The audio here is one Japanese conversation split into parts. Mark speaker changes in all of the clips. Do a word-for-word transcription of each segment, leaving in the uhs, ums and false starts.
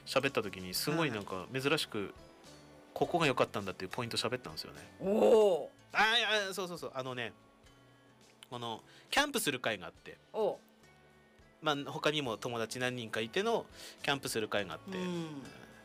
Speaker 1: 喋った時にすごいなんか珍しくここが良かったんだっていうポイント喋ったんですよね。
Speaker 2: おお。
Speaker 1: ああそうそうそうあのねこのキャンプする会があって、
Speaker 2: お
Speaker 1: まあ他にも友達何人かいてのキャンプする会があって、うん、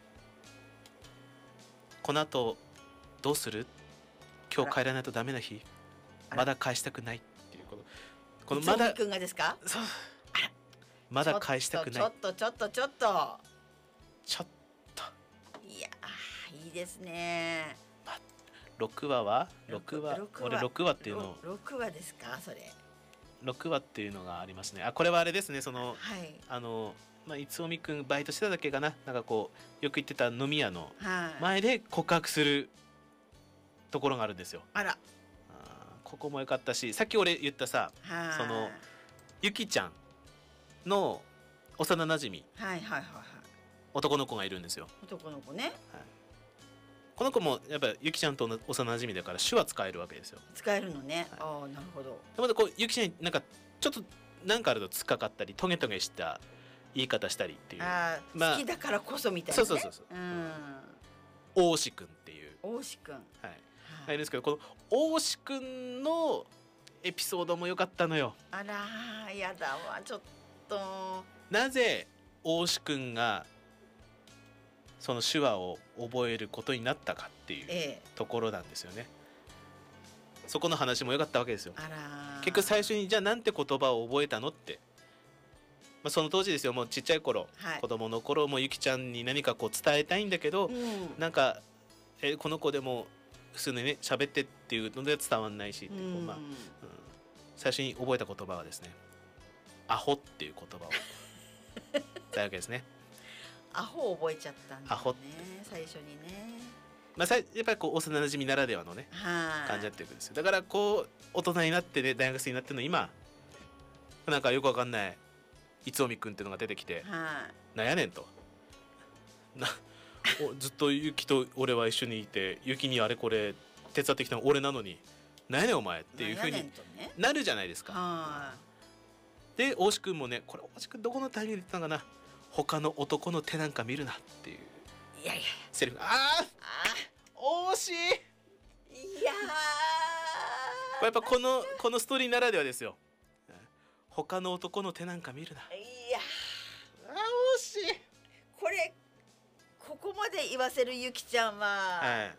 Speaker 1: この後どうする？今日帰らないとダメな日、まだ返したくないっていうこと
Speaker 2: このまだ君がですか？
Speaker 1: そうまだ返したくない。
Speaker 2: ちょっとちょっとちょっと
Speaker 1: ちょっと
Speaker 2: いやいいですね。
Speaker 1: ろくわはろくわ俺ろくわっていうの
Speaker 2: ろくわですか？それ
Speaker 1: ろくわっていうのがありますね。あこれはあれですねその、
Speaker 2: はい、
Speaker 1: あのまあいつおみくんバイトしてただけかな、なんかこうよく行ってた飲み屋の前で告白するところがあるんですよ。
Speaker 2: あら
Speaker 1: あここも良かったし、さっき俺言ったさそのゆきちゃんの幼なじみ、
Speaker 2: はいはいはいはい、
Speaker 1: 男の子がいるんですよ。
Speaker 2: 男の子ね、はい、
Speaker 1: この子もやっぱゆきちゃんと幼なじみだから手話使えるわけですよ。
Speaker 2: 使えるのね、はい、ああなるほど。
Speaker 1: でもこうゆきちゃんになんかちょっとなんかあると突っかかったりトゲトゲした言い方したりっていう、
Speaker 2: あ、まあ、好きだからこそみたいな、ね、
Speaker 1: そうそうそうそう、うん、大志くんっていう
Speaker 2: 大志くん、はい
Speaker 1: はい、いるんですけど、この大志くんのエピソードも良かったのよ。
Speaker 2: あらやだわちょっと。
Speaker 1: なぜ大志くんがその手話を覚えることになったかっていうところなんですよね、ええ、そこの話も良かったわけですよ。
Speaker 2: あら
Speaker 1: 結局最初にじゃあなんて言葉を覚えたのって、まあ、その当時ですよ、もうちっちゃい頃、はい、子供の頃もゆきちゃんに何かこう伝えたいんだけど、うん、なんかえこの子でも普通にね喋ってっていうので伝わんないしっていう、うんまあうん、最初に覚えた言葉はですねアホっていう言葉を伝えるわけですね。
Speaker 2: アホ覚えちゃったんだね、
Speaker 1: アホ
Speaker 2: 最初にね。
Speaker 1: まあ、さやっぱりこう幼なじみならではのね感じになっていくんですよ。だからこう大人になってね大学生になっての今なんかよくわかんないいつおみくんっていうのが出てきてなんやねんとなずっとゆきと俺は一緒にいてゆきにあれこれ手伝ってきたの俺なのになんやねんお前っていうふうになるじゃないですか。で大志くんもねこれ大志くんどこのタイミングで言ったのかな、他の男の手なんか見るなっていう
Speaker 2: いやいや
Speaker 1: セリフ。ああ惜しい。い
Speaker 2: や
Speaker 1: やっぱこのこのストーリーならではですよ。他の男の手なんか見るな。
Speaker 2: いや
Speaker 1: あ惜しい。
Speaker 2: これここまで言わせるゆきちゃんは、はい、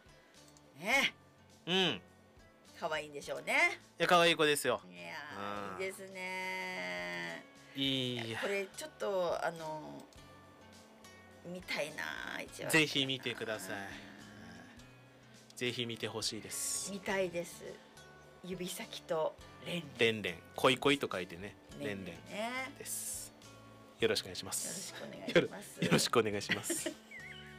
Speaker 2: ね
Speaker 1: うん
Speaker 2: 可愛いんでしょうね。
Speaker 1: いや可愛い子ですよ。
Speaker 2: いやいいですね。
Speaker 1: いいや
Speaker 2: これちょっとあの見たいな一話。
Speaker 1: ぜひ見てください。ぜひ見てほしいです。
Speaker 2: 見たいです。指先とレン
Speaker 1: レンレン恋恋と書いてねレンレンです。よろしくお願いします。
Speaker 2: よろしくお願いします。
Speaker 1: よろしくお願いします。